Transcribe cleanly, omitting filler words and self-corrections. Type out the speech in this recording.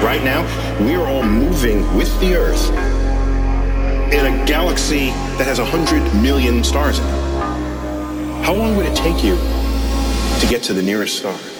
Right now, we are all moving with the Earth in a galaxy that has 100 million stars in it. How long would it take you to get to the nearest star?